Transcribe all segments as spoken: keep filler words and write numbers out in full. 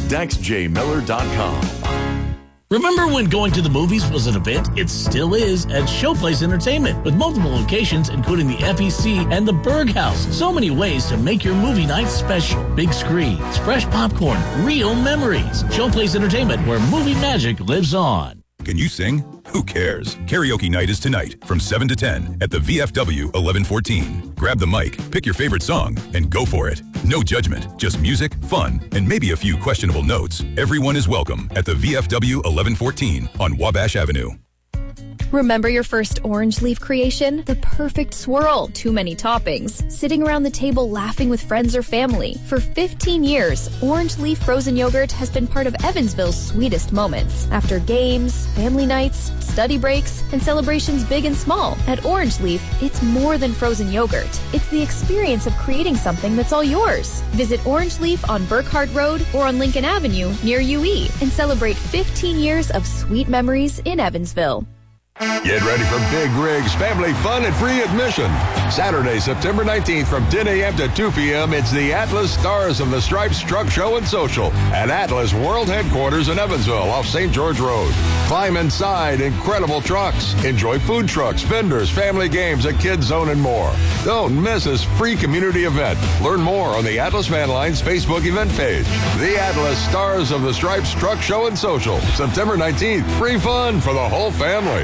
dex j miller dot com. Remember when going to the movies was an event? It still is at Showplace Entertainment, with multiple locations including the F E C and the Berg House. So many ways to make your movie night special. Big screens, fresh popcorn, real memories. Showplace Entertainment, where movie magic lives on. Can you sing? Who cares? Karaoke night is tonight from seven to ten at the V F W eleven fourteen. Grab the mic, pick your favorite song, and go for it. No judgment, just music, fun, and maybe a few questionable notes. Everyone is welcome at the V F W eleven fourteen on Wabash Avenue. Remember your first orange leaf creation? The perfect swirl, too many toppings. Sitting around the table laughing with friends or family. For fifteen years, Orange Leaf frozen yogurt has been part of Evansville's sweetest moments. After games, family nights, study breaks, and celebrations big and small, at Orange Leaf, it's more than frozen yogurt. It's the experience of creating something that's all yours. Visit Orange Leaf on Burkhardt Road or on Lincoln Avenue near U E and celebrate fifteen years of sweet memories in Evansville. Get ready for big rigs, family fun, and free admission. Saturday, September nineteenth from ten a.m. to two p.m. It's the Atlas Stars of the Stripes Truck Show and Social at Atlas World Headquarters in Evansville off Saint George Road. Climb inside incredible trucks. Enjoy food trucks, vendors, family games, a kids zone, and more. Don't miss this free community event. Learn more on the Atlas Van Lines Facebook event page. The Atlas Stars of the Stripes Truck Show and Social, September nineteenth. Free fun for the whole family.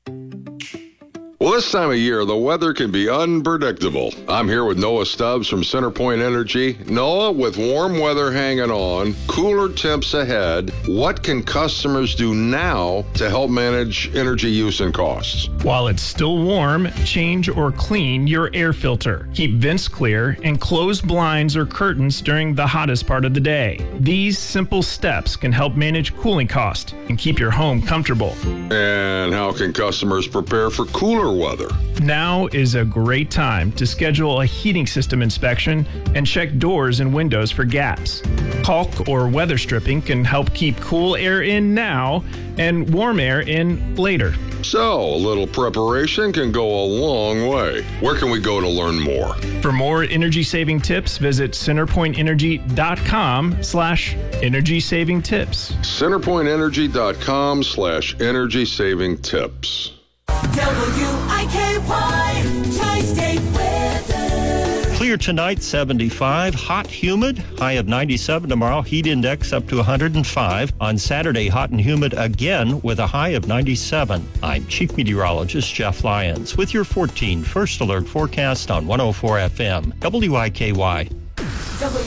Well, this time of year, the weather can be unpredictable. I'm here with Noah Stubbs from CenterPoint Energy. Noah, with warm weather hanging on, cooler temps ahead, what can customers do now to help manage energy use and costs? While it's still warm, change or clean your air filter. Keep vents clear and close blinds or curtains during the hottest part of the day. These simple steps can help manage cooling costs and keep your home comfortable. And how can customers prepare for cooler weather? Now is a great time to schedule a heating system inspection and check doors and windows for gaps. Caulk or weather stripping can help keep cool air in now and warm air in later. So, a little preparation can go a long way. Where can we go to learn more? For more energy-saving tips, visit centerpointenergy.com slash energy-saving tips. centerpointenergy.com slash energy-saving tips. W I K Y, Tri-State Weather. Clear tonight, seventy-five. Hot, humid, high of ninety-seven tomorrow. Heat index up to one hundred five. On Saturday, hot and humid again with a high of ninety-seven. I'm Chief Meteorologist Jeff Lyons with your fourteen First Alert forecast on one oh four F M. W I K Y. W